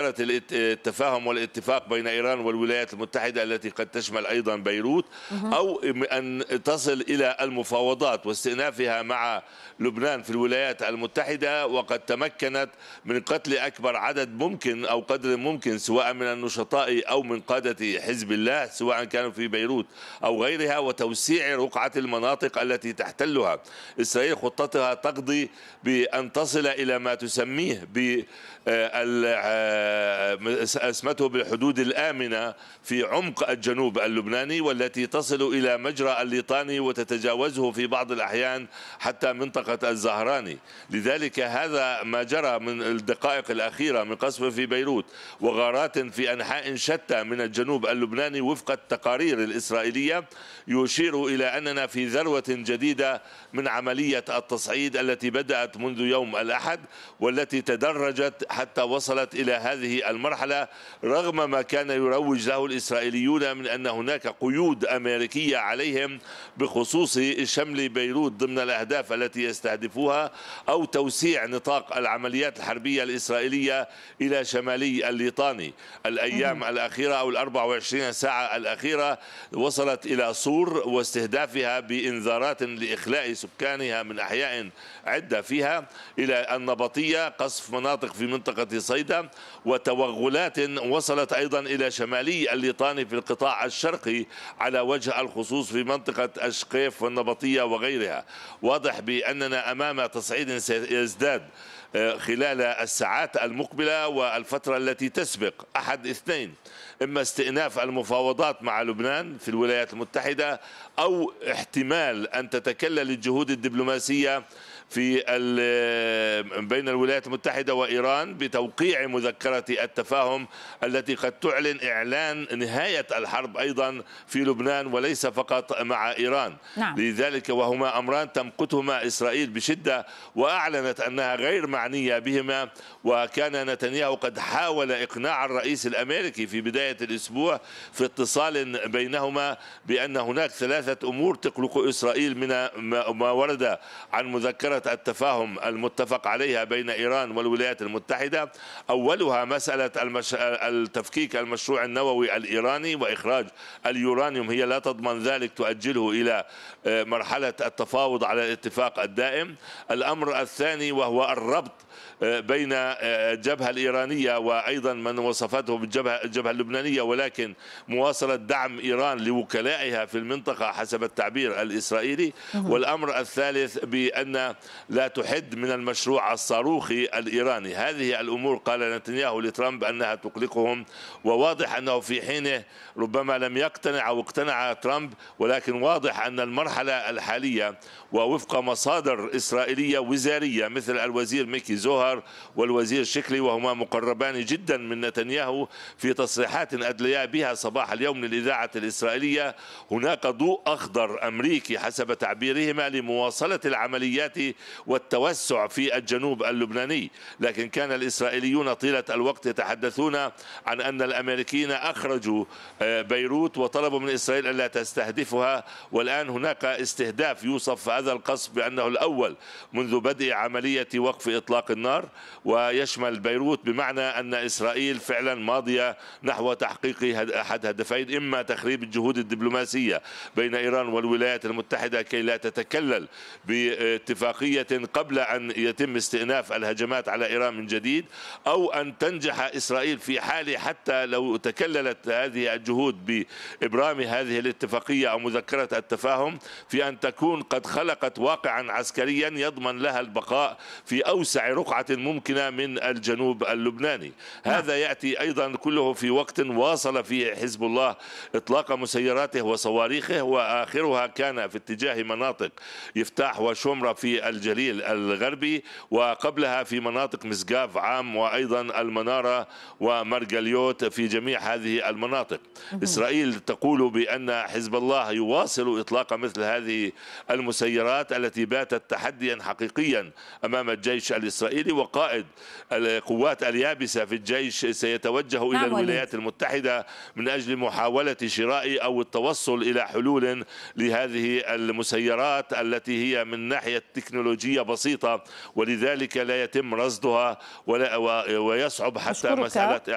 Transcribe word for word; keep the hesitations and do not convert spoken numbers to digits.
مذكرة التفاهم والاتفاق بين إيران والولايات المتحدة التي قد تشمل أيضا بيروت، أو أن تصل إلى المفاوضات واستئنافها مع لبنان في الولايات المتحدة، وقد تمكنت من قتل أكبر عدد ممكن أو قدر ممكن سواء من النشطاء أو من قادة حزب الله سواء كانوا في بيروت أو غيرها، وتوسيع رقعة المناطق التي تحتلها. إسرائيل خطتها تقضي بأن تصل إلى ما تسميه ب اسمته بالحدود الآمنة في عمق الجنوب اللبناني، والتي تصل إلى مجرى الليطاني وتتجاوزه في بعض الأحيان حتى منطقة الزهراني. لذلك هذا ما جرى من الدقائق الأخيرة من قصف في بيروت وغارات في أنحاء شتى من الجنوب اللبناني وفق التقارير الإسرائيلية يشير إلى أننا في ذروة جديدة من عملية التصعيد التي بدأت منذ يوم الأحد، والتي تدرجت حتى وصلت إلى هذه المرحلة رغم ما كان يروج له الإسرائيليون من أن هناك قيود أمريكية عليهم بخصوص شمل بيروت ضمن الأهداف التي يستهدفوها، أو توسيع نطاق العمليات الحربية الإسرائيلية إلى شمالي الليطاني. الأيام الأخيرة أو الأربع وعشرين ساعة الأخيرة وصلت إلى صور واستهدافها بإنذارات لإخلاء سكانها من أحياء عدة فيها إلى النبطية، قصف مناطق في منطقة صيدا، وتوغلات وصلت أيضا إلى شمالي الليطاني في القطاع الشرقي على وجه الخصوص في منطقة الشقيف والنبطية وغيرها. واضح بأننا أمام تصعيد سيزداد خلال الساعات المقبلة والفترة التي تسبق. أحد اثنين: إما استئناف المفاوضات مع لبنان في الولايات المتحدة، أو احتمال أن تتكلل الجهود الدبلوماسية في بين الولايات المتحدة وإيران بتوقيع مذكرة التفاهم التي قد تعلن إعلان نهاية الحرب أيضا في لبنان وليس فقط مع إيران. نعم. لذلك وهما أمران تمقتهما إسرائيل بشدة، وأعلنت أنها غير معنية بهما. وكان نتنياهو قد حاول إقناع الرئيس الأمريكي في بداية الأسبوع في اتصال بينهما بأن هناك ثلاثة أمور تقلق إسرائيل من ما ورد عن مذكرة التفاهم المتفق عليها بين إيران والولايات المتحدة. أولها مسألة المش... التفكيك المشروع النووي الإيراني وإخراج اليورانيوم، هي لا تضمن ذلك، تؤجله إلى مرحلة التفاوض على الاتفاق الدائم. الأمر الثاني وهو الربط بين الجبهة الإيرانية وأيضا من وصفته بالجبهة الجبهة اللبنانية، ولكن مواصلة دعم إيران لوكلائها في المنطقة حسب التعبير الإسرائيلي. والأمر الثالث بأن لا تحد من المشروع الصاروخي الإيراني. هذه الأمور قال نتنياهو لترامب أنها تقلقهم، وواضح أنه في حينه ربما لم يقتنع أو اقتنع ترامب، ولكن واضح أن المرحلة الحالية ووفق مصادر إسرائيلية وزارية مثل الوزير ميكي زوهر والوزير شكلي، وهما مقربان جدا من نتنياهو، في تصريحات أدليا بها صباح اليوم للإذاعة الإسرائيلية هناك ضوء أخضر أمريكي حسب تعبيرهما لمواصلة العمليات والتوسع في الجنوب اللبناني. لكن كان الإسرائيليون طيلة الوقت يتحدثون عن أن الأمريكيين أخرجوا بيروت وطلبوا من إسرائيل ألا تستهدفها، والآن هناك استهداف يوصف هذا القصف بأنه الأول منذ بدء عملية وقف إطلاق النار ويشمل بيروت، بمعنى أن إسرائيل فعلا ماضية نحو تحقيق أحد هدفين: إما تخريب الجهود الدبلوماسية بين إيران والولايات المتحدة كي لا تتكلل باتفاقية قبل أن يتم استئناف الهجمات على إيران من جديد، أو أن تنجح إسرائيل في حال حتى لو تكللت هذه الجهود بإبرام هذه الاتفاقية أو مذكرة التفاهم في أن تكون قد خلقت واقعا عسكريا يضمن لها البقاء في أوسع رقعة ممكنة من الجنوب اللبناني. هذا يأتي أيضا كله في وقت واصل فيه حزب الله إطلاق مسيراته وصواريخه، وآخرها كان في اتجاه مناطق يفتاح وشمرة في الجليل الغربي، وقبلها في مناطق مسقاف عام وأيضا المنارة ومرجليوت في جميع هذه المناطق. إسرائيل تقول بأن حزب الله يواصل إطلاق مثل هذه المسيرات التي باتت تحديا حقيقيا أمام الجيش الإسرائيلي، وقائد القوات اليابسة في الجيش سيتوجه إلى الولايات المتحدة من أجل محاولة شراء أو التوصل إلى حلول لهذه المسيرات التي هي من ناحية تكنولوجية بسيطة، ولذلك لا يتم رصدها ولا ويصعب حتى مسألة